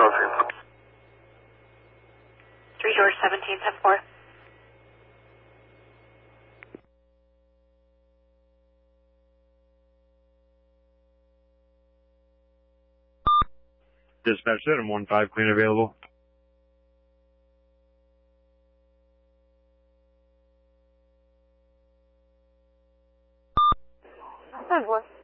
3 George 17, 10-4. Dispatch 715, clean available. That's